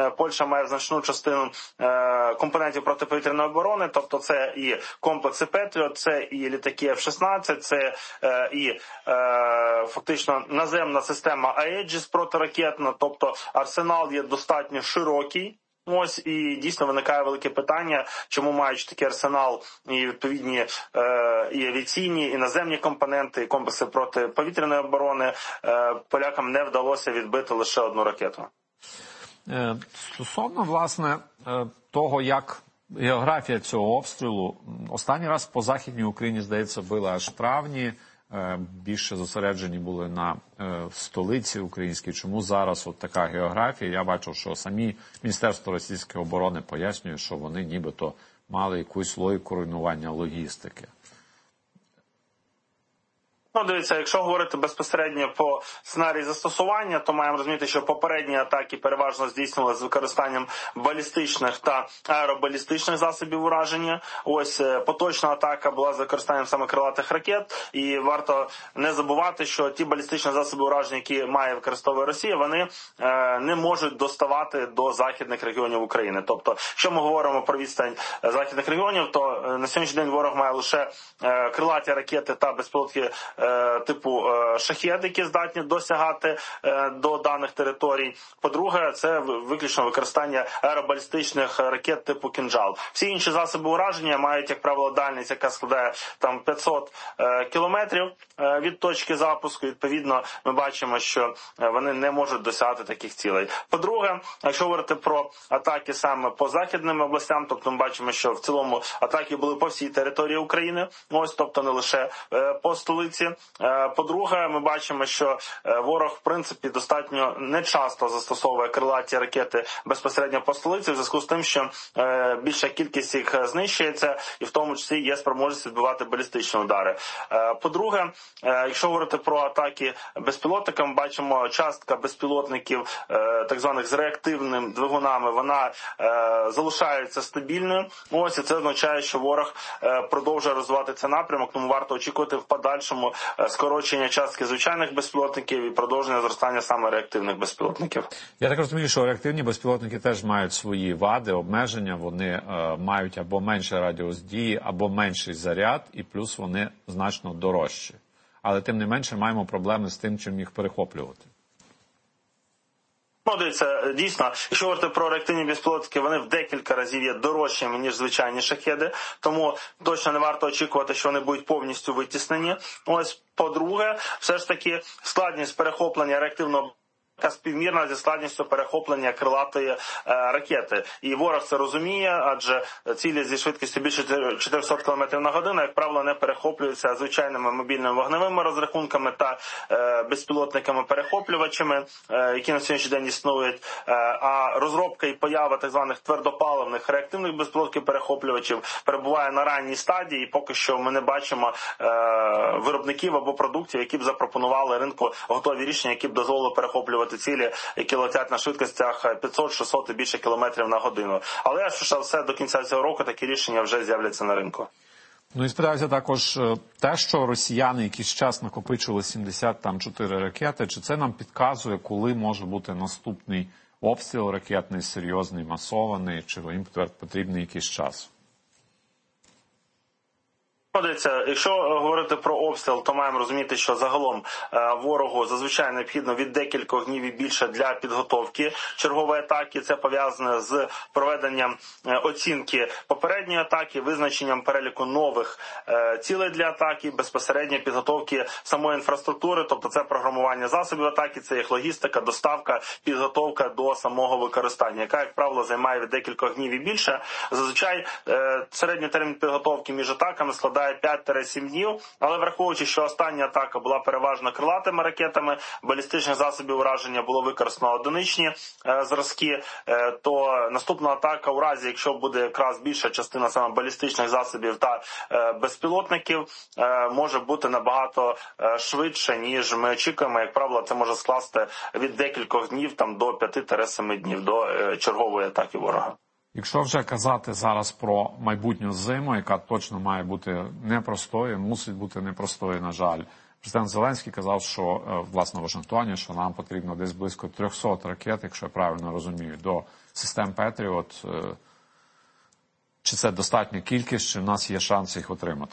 Польща має значну частину компонентів протиповітряної оборони, тобто це і комплекси Петріот, це і літаки F-16, це і фактично наземна система Аеджіс протиракетна, тобто арсенал є достатньо широкий. Ось, і дійсно виникає велике питання, чому маючи такий арсенал і відповідні і авіаційні, і наземні компоненти, і комплекси протиповітряної оборони, полякам не вдалося відбити лише одну ракету. Стосовно, власне, того, як географія цього обстрілу, останній раз по Західній Україні, здається, били аж в травні, більше зосереджені були на столиці українській. Чому зараз от така географія? Я бачив, що самі Міністерство російської оборони пояснює, що вони нібито мали якусь логіку руйнування логістики. Ну, дивіться, якщо говорити безпосередньо по сценарії застосування, то маємо розуміти, що попередні атаки переважно здійснювалися з використанням балістичних та аеробалістичних засобів ураження. Ось поточна атака була з використанням саме крилатих ракет. І варто не забувати, що ті балістичні засоби ураження, які використовує Росія, вони не можуть доставати до західних регіонів України. Тобто, якщо ми говоримо про відстань західних регіонів, то на сьогоднішній день ворог має лише крилаті ракети та безпілотки типу «Шахед», які здатні досягати до даних територій. По-друге, це виключно використання аеробалістичних ракет типу «Кінжал». Всі інші засоби ураження мають, як правило, дальність, яка складає там 500 кілометрів від точки запуску. Відповідно, ми бачимо, що вони не можуть досягати таких цілей. По-друге, якщо говорити про атаки саме по західним областям, тобто ми бачимо, що в цілому атаки були по всій території України, ось, тобто не лише по столиці. По-друге, ми бачимо, що ворог, в принципі, достатньо нечасто застосовує крилаті ракети безпосередньо по столиці, в зв'язку з тим, що більша кількість їх знищується, і в тому числі є спроможність відбивати балістичні удари. По-друге, якщо говорити про атаки безпілотниками, бачимо, частка безпілотників, так званих з реактивними двигунами, вона залишається стабільною. Ось, і це означає, що ворог продовжує розвивати цей напрямок, тому варто очікувати в подальшому скорочення частки звичайних безпілотників і продовження зростання саме реактивних безпілотників. Я так розумію, що реактивні безпілотники теж мають свої вади, обмеження, вони мають або менший радіус дії, або менший заряд, і плюс вони значно дорожчі. Але тим не менше маємо проблеми з тим, чим їх перехоплювати. Ну, дивіться, дійсно, якщо говорити про реактивні безпілотники, вони в декілька разів є дорожчими, ніж звичайні шахеди, тому точно не варто очікувати, що вони будуть повністю витіснені. Ось, по-друге, все ж таки складність перехоплення реактивного співмірна зі складністю перехоплення крилатої ракети. І ворог це розуміє, адже цілі зі швидкістю більше 400 км на годину, як правило, не перехоплюються звичайними мобільними вогневими розрахунками та безпілотниками-перехоплювачами, які на сьогоднішній день існують. А розробка і поява так званих твердопаливних реактивних безпілотків-перехоплювачів перебуває на ранній стадії, і поки що ми не бачимо виробників або продуктів, які б запропонували ринку готові рішення, які б дозволили перехоплювати цілі, які летять на швидкостях 500, 600 і більше кілометрів на годину. Але, що все, до кінця цього року такі рішення вже з'являться на ринку. Ну і спитаюся також те, що росіяни якийсь час накопичили 74 ракети, чи це нам підказує, коли може бути наступний обстріл ракетний, серйозний, масований, чи їм потрібний якийсь час? Якщо говорити про обстріл, то маємо розуміти, що загалом ворогу зазвичай необхідно від декількох днів і більше для підготовки чергової атаки. Це пов'язане з проведенням оцінки попередньої атаки, визначенням переліку нових цілей для атаки, безпосередньо підготовки самої інфраструктури, тобто це програмування засобів атаки, це їх логістика, доставка, підготовка до самого використання, яка, як правило, займає від декількох днів і більше. Зазвичай середній термін підготовки між атаками складає 5-7 днів, але враховуючи, що остання атака була переважно крилатими ракетами, балістичних засобів ураження було використано одиничні зразки, то наступна атака у разі, якщо буде якраз більша частина саме балістичних засобів та безпілотників, може бути набагато швидше, ніж ми очікуємо. Як правило, це може скласти від декількох днів там, до 5-7 днів до чергової атаки ворога. Якщо вже казати зараз про майбутню зиму, яка точно має бути непростою, мусить бути непростою, на жаль. Президент Зеленський казав, що, власне, в Вашингтоні, що нам потрібно десь близько 300 ракет, якщо я правильно розумію, до систем Петріот. Чи це достатня кількість, чи в нас є шанс їх отримати?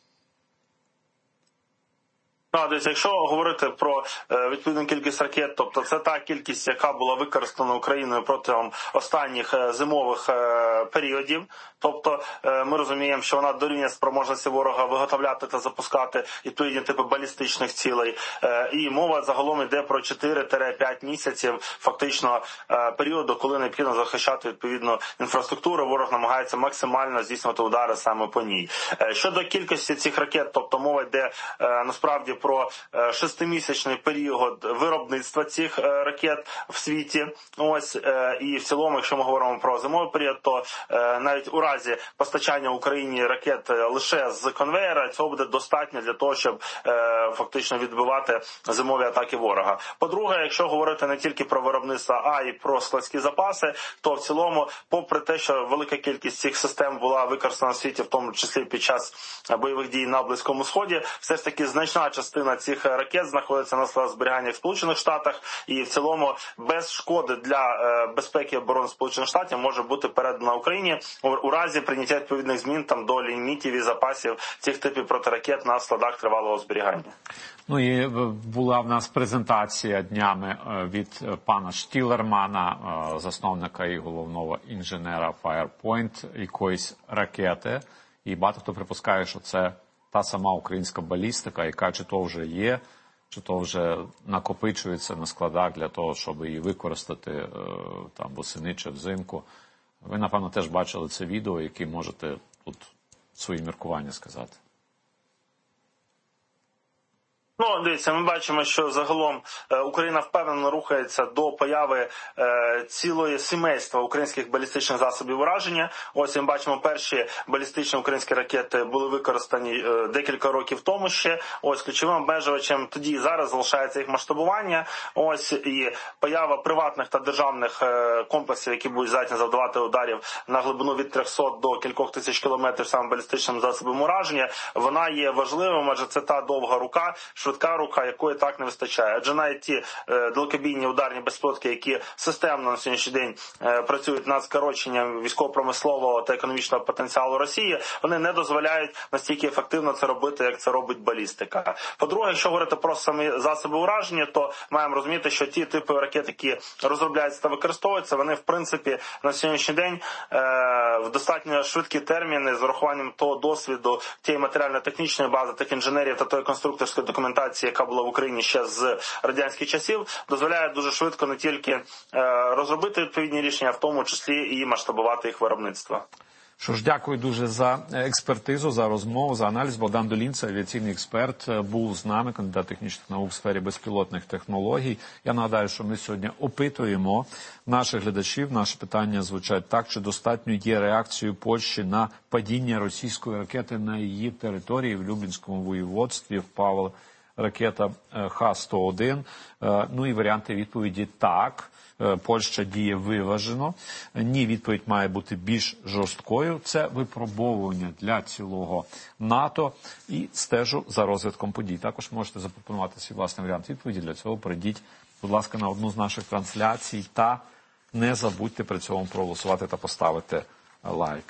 Дивіться, якщо говорити про відповідну кількість ракет, тобто це та кількість, яка була використана Україною протягом останніх зимових періодів. Тобто ми розуміємо, що вона дорівнює спроможності ворога виготовляти та запускати відповідні типи балістичних цілей. І мова загалом йде про 4-5 місяців фактично періоду, коли необхідно захищати відповідну інфраструктуру. Ворог намагається максимально здійснювати удари саме по ній. Щодо кількості цих ракет, тобто мова йде насправді про 6-місячний період виробництва цих ракет в світі. І в цілому, якщо ми говоримо про зимовий період, то навіть у разі постачання Україні ракет лише з конвеєра, цього буде достатньо для того, щоб фактично відбивати зимові атаки ворога. По-друге, якщо говорити не тільки про виробництво, а й про складські запаси, то в цілому, попри те, що велика кількість цих систем була використана в світі, в тому числі під час бойових дій на Близькому Сході, все ж таки значна частина цих ракет знаходиться на складах зберігання в Сполучених Штатах, і в цілому без шкоди для безпеки і оборони Сполучених Штатів може бути передана Україні у разі прийняття відповідних змін до лімітів і запасів цих типів протиракет на складах тривалого зберігання. І була в нас презентація днями від пана Штілермана, засновника і головного інженера Firepoint, якоїсь ракети. І багато хто припускає, що це та сама українська балістика, яка чи то вже є, чи то вже накопичується на складах для того, щоб її використати там восени чи взимку. Ви, напевно, теж бачили це відео, яке можете тут свої міркування сказати. Дивіться, ми бачимо, що загалом Україна впевнено рухається до появи цілої сімейства українських балістичних засобів ураження. Ось ми бачимо, перші балістичні українські ракети були використані декілька років тому ще. Ось ключовим обмежувачем тоді і зараз залишається їх масштабування. Ось і поява приватних та державних комплексів, які будуть здатні завдавати ударів на глибину від 300 до кількох тисяч кілометрів саме балістичним засобом ураження. Вона є важливим, адже це та довга рука, швидка рука, якої так не вистачає. Адже навіть ті далекобійні ударні безпілотники, які системно на сьогоднішній день працюють над скороченням військово-промислового та економічного потенціалу Росії, вони не дозволяють настільки ефективно це робити, як це робить балістика. По-друге, якщо говорити про самі засоби ураження, то маємо розуміти, що ті типи ракет, які розробляються та використовуються, вони, в принципі, на сьогоднішній день в достатньо швидкі терміни з урахуванням того досвіду, тієї матеріально-технічної бази, тих інженерів та тої конструкторської документації, яка була в Україні ще з радянських часів, дозволяє дуже швидко не тільки розробити відповідні рішення, а в тому числі і масштабувати їх виробництво. Що ж, дякую дуже за експертизу, за розмову, за аналіз. Богдан Долінца, авіаційний експерт, був з нами, кандидат технічних наук в сфері безпілотних технологій. Я нагадаю, що ми сьогодні опитуємо наших глядачів. Наші питання звучать так: чи достатньо є реакцією Польщі на падіння російської ракети на її території в Люблінському воєводстві, впала ракета Х-101. І варіанти відповіді «так». Польща діє виважено. Ні, відповідь має бути більш жорсткою. Це випробовування для цілого НАТО. І стежу за розвитком подій. Також можете запропонувати свій власний варіант відповіді. Для цього перейдіть, будь ласка, на одну з наших трансляцій та не забудьте при цьому проголосувати та поставити лайк.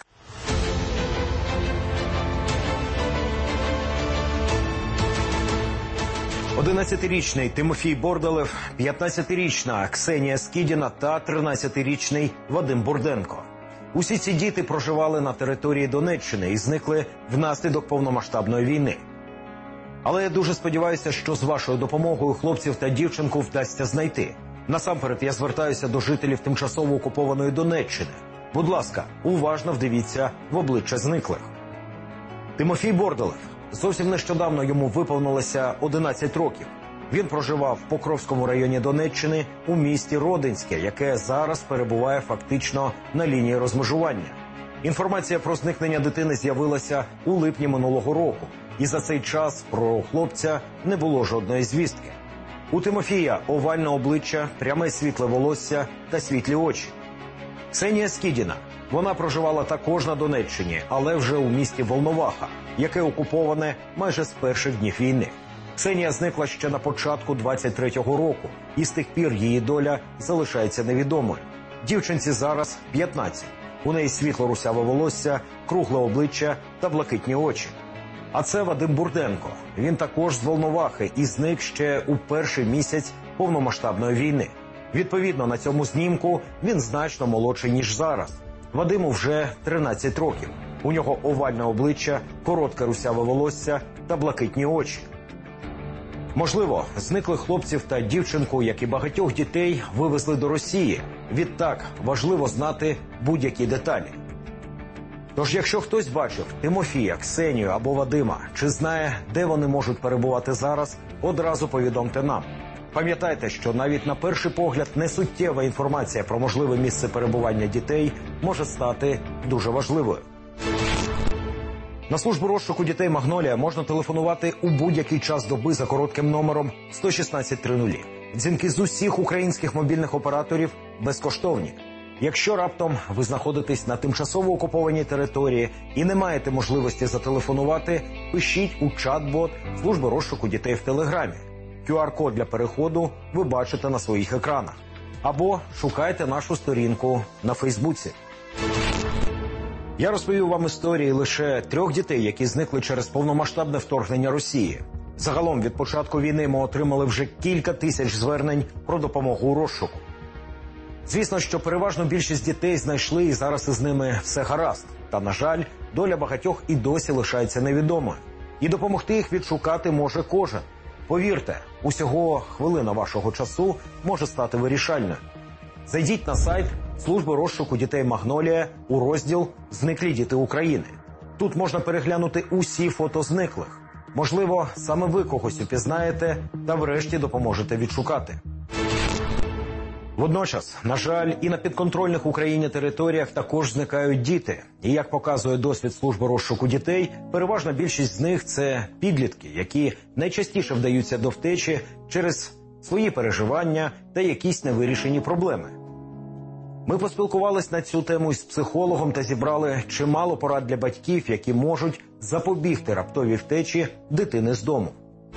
11-річний Тимофій Бордалев, 15-річна Ксенія Скідіна та 13-річний Вадим Бурденко. Усі ці діти проживали на території Донеччини і зникли внаслідок повномасштабної війни. Але я дуже сподіваюся, що з вашою допомогою хлопців та дівчинку вдасться знайти. Насамперед я звертаюся до жителів тимчасово окупованої Донеччини. Будь ласка, уважно вдивіться в обличчя зниклих. Тимофій Бордалев. Зовсім нещодавно йому виповнилося 11 років. Він проживав в Покровському районі Донеччини у місті Родинське, яке зараз перебуває фактично на лінії розмежування. Інформація про зникнення дитини з'явилася у липні минулого року. І за цей час про хлопця не було жодної звістки. У Тимофія овальне обличчя, пряме світле волосся та світлі очі. Ксенія Скідіна. Вона проживала також на Донеччині, але вже у місті Волноваха, яке окуповане майже з перших днів війни. Ксенія зникла ще на початку 23-го року, і з тих пір її доля залишається невідомою. Дівчинці зараз 15. У неї світло-русяве волосся, кругле обличчя та блакитні очі. А це Вадим Бурденко. Він також з Волновахи і зник ще у перший місяць повномасштабної війни. Відповідно, на цьому знімку він значно молодший, ніж зараз. Вадиму вже 13 років. У нього овальне обличчя, коротке русяве волосся та блакитні очі. Можливо, зниклих хлопців та дівчинку, як і багатьох дітей, вивезли до Росії. Відтак, важливо знати будь-які деталі. Тож, якщо хтось бачив Тимофія, Ксенію або Вадима, чи знає, де вони можуть перебувати зараз, одразу повідомте нам. Пам'ятайте, що навіть на перший погляд несуттєва інформація про можливе місце перебування дітей може стати дуже важливою. На службу розшуку дітей «Магнолія» можна телефонувати у будь-який час доби за коротким номером 11630. Дзвінки з усіх українських мобільних операторів безкоштовні. Якщо раптом ви знаходитесь на тимчасово окупованій території і не маєте можливості зателефонувати, пишіть у чат-бот служби розшуку дітей в Телеграмі. QR-код для переходу ви бачите на своїх екранах. Або шукайте нашу сторінку на Фейсбуці. Я розповів вам історії лише 3 дітей, які зникли через повномасштабне вторгнення Росії. Загалом від початку війни ми отримали вже кілька тисяч звернень про допомогу у розшуку. Звісно, що переважно більшість дітей знайшли і зараз із ними все гаразд. Та, на жаль, доля багатьох і досі лишається невідомою. І допомогти їх відшукати може кожен. Повірте, усього хвилина вашого часу може стати вирішальною. Зайдіть на сайт служби розшуку дітей «Магнолія» у розділ «Зниклі діти України». Тут можна переглянути усі фото зниклих. Можливо, саме ви когось упізнаєте та врешті допоможете відшукати. Водночас, на жаль, і на підконтрольних Україні територіях також зникають діти. І, як показує досвід служби розшуку дітей, переважна більшість з них – це підлітки, які найчастіше вдаються до втечі через свої переживання та якісь невирішені проблеми. Ми поспілкувались на цю тему із психологом та зібрали чимало порад для батьків, які можуть запобігти раптовій втечі дитини з дому.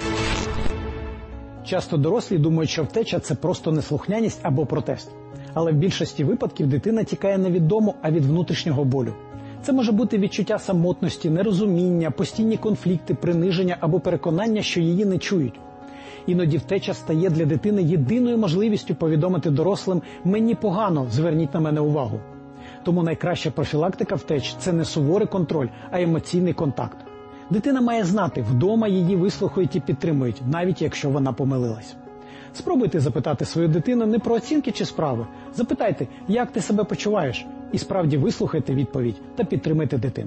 Часто дорослі думають, що втеча – це просто неслухняність або протест. Але в більшості випадків дитина тікає не від дому, а від внутрішнього болю. Це може бути відчуття самотності, нерозуміння, постійні конфлікти, приниження або переконання, що її не чують. Іноді втеча стає для дитини єдиною можливістю повідомити дорослим «мені погано, зверніть на мене увагу». Тому найкраща профілактика втеч – це не суворий контроль, а емоційний контакт. Дитина має знати, вдома її вислухають і підтримують, навіть якщо вона помилилась. Спробуйте запитати свою дитину не про оцінки чи справи. Запитайте, як ти себе почуваєш, і справді вислухайте відповідь та підтримайте дитину.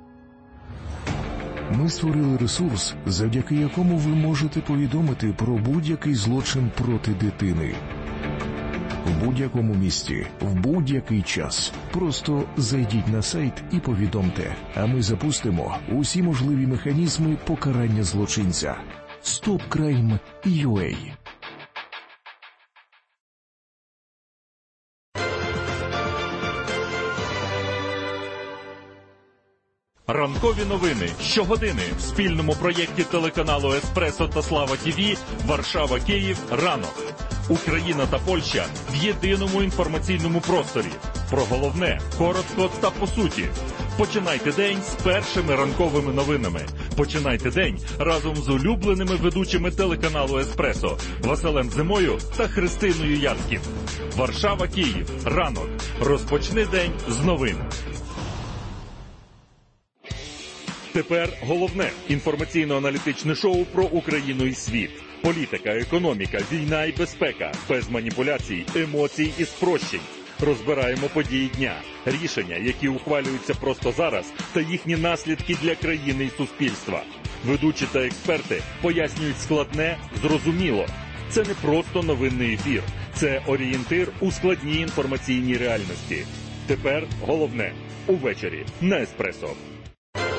Ми створили ресурс, завдяки якому ви можете повідомити про будь-який злочин проти дитини. В будь-якому місці, в будь-який час. Просто зайдіть на сайт і повідомте, а ми запустимо усі можливі механізми покарання злочинця. StopCrime.ua. Ранкові новини щогодини в спільному проєкті телеканалу «Еспресо» та «Слава ТВ» Варшава-Київ ранок. Україна та Польща в єдиному інформаційному просторі. Про головне, коротко та по суті. Починайте день з першими ранковими новинами. Починайте день разом з улюбленими ведучими телеканалу «Еспресо» Василем Зимою та Христиною Яцьків. Варшава-Київ. Ранок. Розпочни день з новин. Тепер головне інформаційно-аналітичне шоу про Україну і світ. Політика, економіка, війна і безпека. Без маніпуляцій, емоцій і спрощень. Розбираємо події дня, рішення, які ухвалюються просто зараз, та їхні наслідки для країни і суспільства. Ведучі та експерти пояснюють складне, зрозуміло. Це не просто новинний ефір. Це орієнтир у складній інформаційній реальності. Тепер головне. Увечері на «Еспресо».